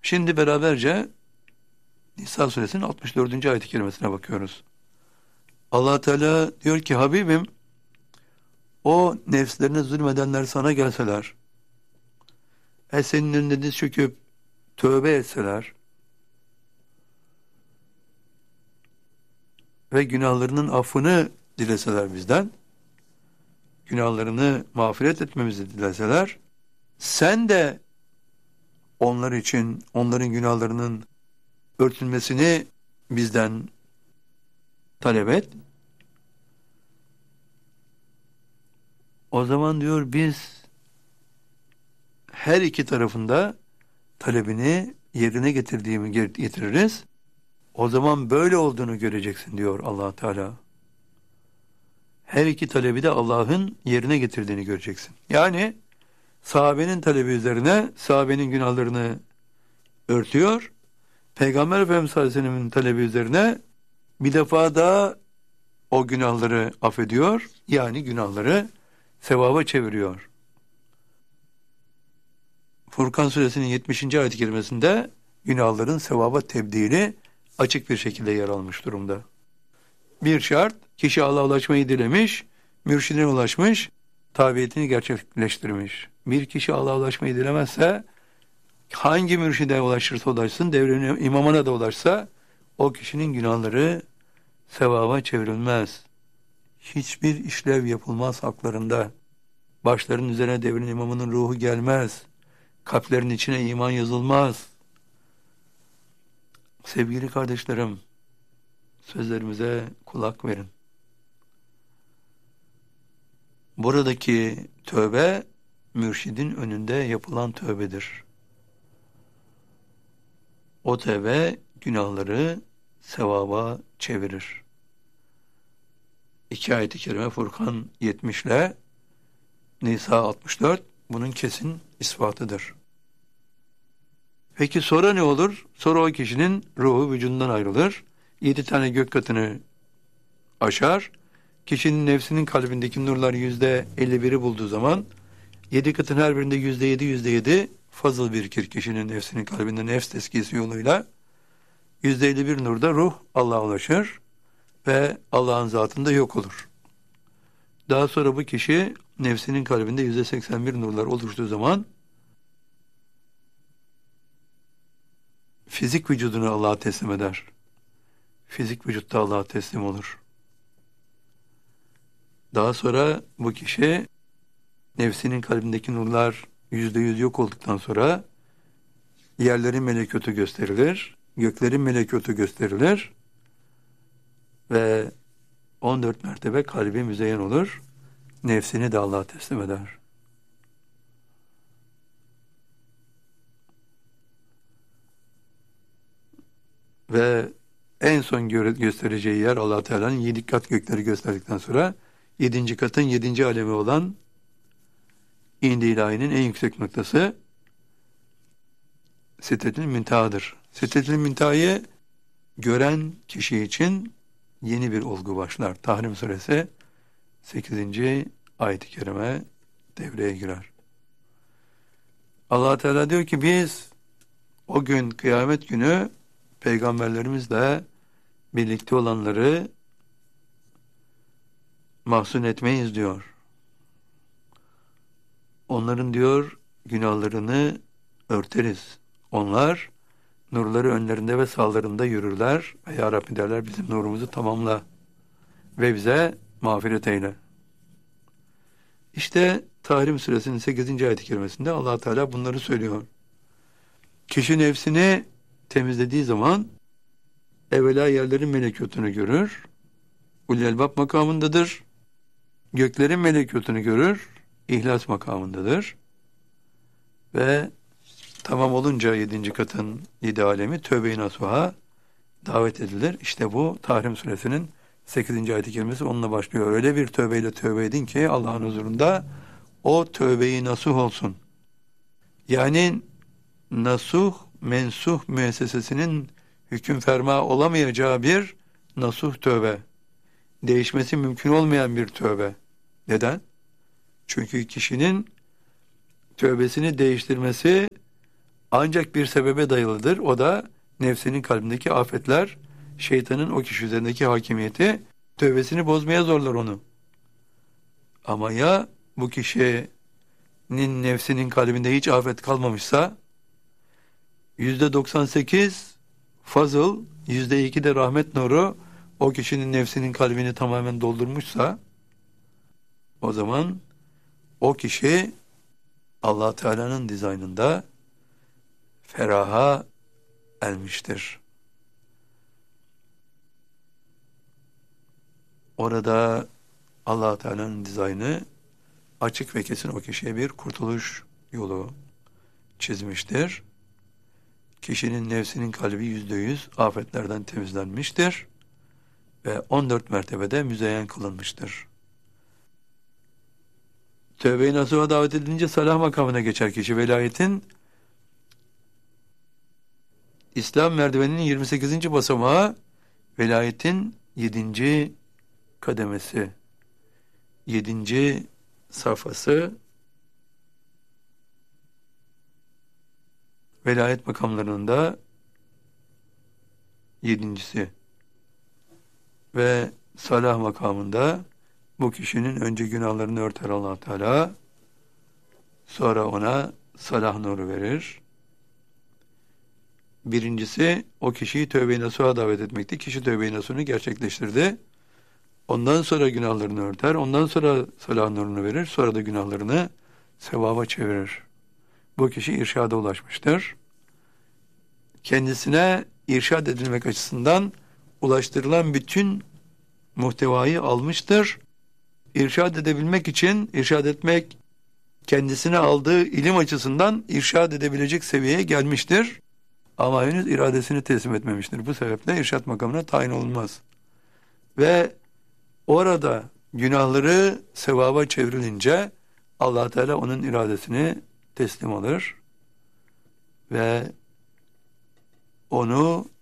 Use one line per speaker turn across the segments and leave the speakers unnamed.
Şimdi beraberce Nisa suresinin 64. ayet-i kerimesine bakıyoruz. Allah Teala diyor ki Habibim, o nefslerine zulmedenler sana gelseler, senin önünde diz çöküp tövbe etseler ve günahlarının affını dileseler bizden, günahlarını mağfiret etmemizi dileseler, sen de onlar için onların günahlarının örtülmesini bizden talep et. O zaman diyor biz her iki tarafında talebini yerine getirdiğimi getiririz. O zaman böyle olduğunu göreceksin diyor Allah Teala. Her iki talebi de Allah'ın yerine getirdiğini göreceksin. Yani sahabenin talebi üzerine sahabenin günahlarını örtüyor. Peygamber Efendimiz sallallahu aleyhi ve sellem'in talebi üzerine bir defa daha o günahları affediyor. Yani günahları sevaba çeviriyor. Furkan suresinin 70. ayet-i kerimesinde günahların sevaba tebdili açık bir şekilde yer almış durumda. Bir şart, kişi Allah'a ulaşmayı dilemiş, mürşidine ulaşmış, tabiyetini gerçekleştirmiş. Bir kişi Allah'a ulaşmayı dilemezse, hangi mürşide ulaşırsa ulaşsın, devrenin imamına da ulaşsa, o kişinin günahları sevaba çevrilmez. Hiçbir işlev yapılmaz haklarında. Başların üzerine devrin imamının ruhu gelmez. Kalplerin içine iman yazılmaz. Sevgili kardeşlerim, sözlerimize kulak verin. Buradaki tövbe, mürşidin önünde yapılan tövbedir. O tövbe günahları sevaba çevirir. 2 ayet-i kerime Furkan 70 ile Nisa 64 bunun kesin ispatıdır. Peki sonra ne olur? Sonra o kişinin ruhu vücudundan ayrılır. 7 tane gök katını aşar. Kişinin nefsinin kalbindeki nurlar %51'i bulduğu zaman 7 katın her birinde %7 fazıl birikir kişinin nefsinin kalbinde nefs tezkiyesi yoluyla. %51 nurda ruh Allah'a ulaşır ve Allah'ın zatında yok olur. Daha sonra bu kişi nefsinin kalbinde %81 nurlar oluştuğu zaman fizik vücudunu Allah'a teslim eder. Fizik vücutta Allah'a teslim olur. Daha sonra bu kişi nefsinin kalbindeki nurlar %100 yok olduktan sonra yerlerin melekûtu gösterilir, göklerin melekûtu gösterilir ve 14 mertebe kalbi müzeyyen olur. Nefsini de Allah'a teslim eder. Ve en son göstereceği yer Allah Teala'nın 7 kat gökleri gösterdikten sonra 7. katın 7. alemi olan İnd-i İlahi'nin en yüksek noktası Sidretül Münteha'dır. Sidretül Münteha'yı gören kişi için yeni bir olgu başlar. Tahrim suresi 8. ayet-i kerime devreye girer. Allah Teala diyor ki biz o gün kıyamet günü peygamberlerimizle birlikte olanları mahzun etmeyiz diyor. Onların diyor günahlarını örteriz. Onlar nurları önlerinde ve sağlarında yürürler ve Ya Rabbi derler bizim nurumuzu tamamla ve bize mağfiret eyle. İşte Tahrim suresinin 8. ayet-i kerimesinde Allah Teala bunları söylüyor. Kişi nefsini temizlediği zaman evvela yerlerin melekûtunu görür. Ulul Elbab makamındadır. Göklerin melekûtunu görür. İhlas makamındadır. Ve tamam olunca 7. katın 7 alemi tövbe-i nasuha davet edilir. İşte bu Tahrim suresinin 8. ayet-i kerimesi onunla başlıyor. Öyle bir tövbeyle tövbe edin ki Allah'ın huzurunda o tövbe-i nasuh olsun. Yani nasuh, mensuh müessesesinin hüküm ferma olamayacağı bir nasuh tövbe. Değişmesi mümkün olmayan bir tövbe. Neden? Çünkü kişinin tövbesini değiştirmesi Ancak bir sebebe dayalıdır. O da nefsinin kalbindeki afetler, şeytanın o kişi üzerindeki hakimiyeti, tövbesini bozmaya zorlar onu. Ama ya bu kişinin nefsinin kalbinde hiç afet kalmamışsa, %98 fazıl, %2 de rahmet nuru o kişinin nefsinin kalbini tamamen doldurmuşsa, o zaman o kişi Allah Teala'nın dizaynında feraha ermiştir. Orada Allah Teala'nın dizaynı açık ve kesin o kişiye bir kurtuluş yolu çizmiştir. Kişinin nefsinin kalbi %100 afetlerden temizlenmiştir ve 14 mertebede müzeyyen kılınmıştır. Tövbe-i nasuha davet edilince salah makamına geçer kişi. Velayetin İslam merdiveninin 28. basamağı, velayetin 7. kademesi, 7. safhası, velayet makamlarının da 7.'si ve salah makamında bu kişinin önce günahlarını örter Allah Teala, sonra ona salah nuru verir. Birincisi o kişiyi tövbe-i nasuha davet etmekti. Kişi tövbe-i nasuhunu gerçekleştirdi. Ondan sonra günahlarını örter, ondan sonra salah nurunu verir, sonra da günahlarını sevaba çevirir. Bu kişi irşada ulaşmıştır. Kendisine irşad edilmek açısından ulaştırılan bütün muhtevayı almıştır. İrşad edebilmek için, irşad etmek, kendisine aldığı ilim açısından irşad edebilecek seviyeye gelmiştir. Ama henüz iradesini teslim etmemiştir. Bu sebeple irşad makamına tayin olunmaz. Ve orada günahları sevaba çevrilince Allah Teala onun iradesini teslim alır ve onu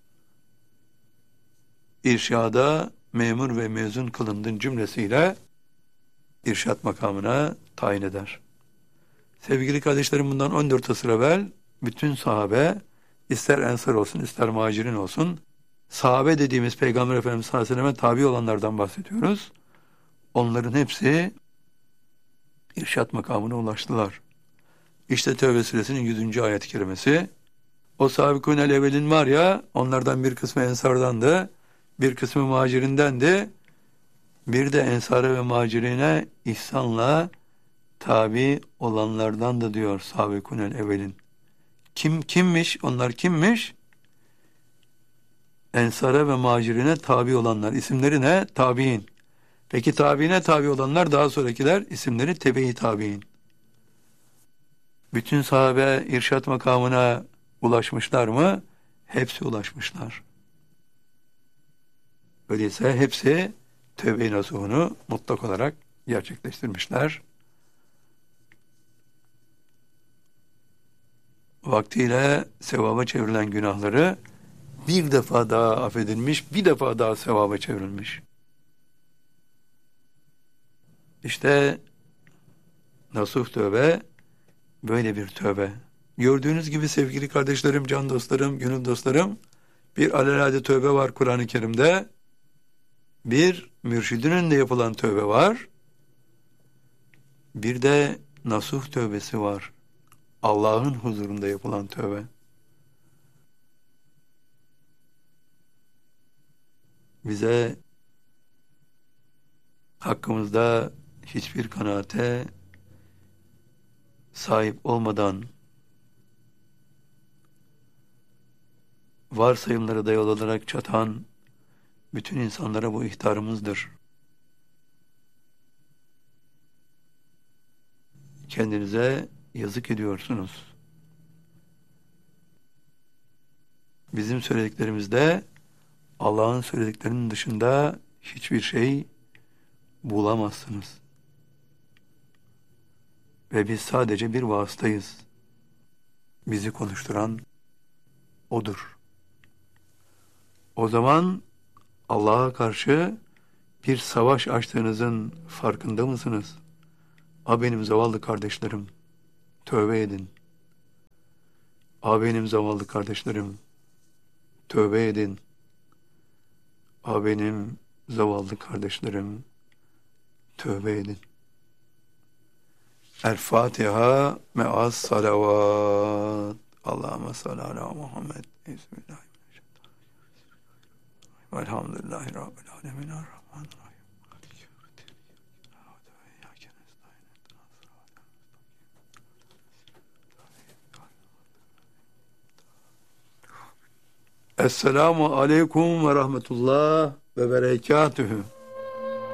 irşada memur ve mezun kılındın cümlesiyle irşad makamına tayin eder. Sevgili kardeşlerim, bundan 14 asır evvel bütün sahabe, ister ensar olsun ister muhacirin olsun, sahabe dediğimiz Peygamber Efendimiz sallallahu aleyhi ve sellem'e tabi olanlardan bahsediyoruz. Onların hepsi irşad makamına ulaştılar. İşte Tevbe suresinin 100. ayet-i kerimesi. O sahabikûnel evvelin var ya, onlardan bir kısmı ensardandı, bir kısmı muhacirindendi. Bir de ensara ve muhacirine ihsanla tabi olanlardan da diyor sahabikûnel evvelin. Kimmiş? Onlar kimmiş? Ensara ve muhacirine tabi olanlar. İsimleri ne? Tabi'in. Peki tabiine tabi olanlar, daha sonrakiler, isimleri tebe-i tabi'in. Bütün sahabe irşad makamına ulaşmışlar mı? Hepsi ulaşmışlar. Öyleyse hepsi tövbe-i nasuhunu mutlak olarak gerçekleştirmişler. Vaktiyle sevaba çevrilen günahları bir defa daha affedilmiş, bir defa daha sevaba çevrilmiş. İşte nasuh tövbe böyle bir tövbe. Gördüğünüz gibi sevgili kardeşlerim, can dostlarım, gönül dostlarım, bir alelade tövbe var Kur'an-ı Kerim'de. Bir mürşidin önünde yapılan tövbe var. Bir de nasuh tövbesi var. Allah'ın huzurunda yapılan tövbe. Bize hakkımızda hiçbir kanaate sahip olmadan varsayımlara dayalı olarak çatan bütün insanlara bu ihtarımızdır. Kendinize yazık ediyorsunuz. Bizim söylediklerimizde Allah'ın söylediklerinin dışında hiçbir şey bulamazsınız. Ve biz sadece bir vasıtayız. Bizi konuşturan O'dur. O zaman Allah'a karşı bir savaş açtığınızın farkında mısınız? Benim zavallı kardeşlerim, tövbe edin. Benim zavallı kardeşlerim, tövbe edin. Benim zavallı kardeşlerim, tövbe edin. El Fatiha me'as salavat. Allahümme salli ala Muhammed. Bismillahirrahmanirrahim. Velhamdülillahi Rabbil alemin. Errahmanirrahim. Esselamu aleyküm ve rahmetullah ve berekatühü.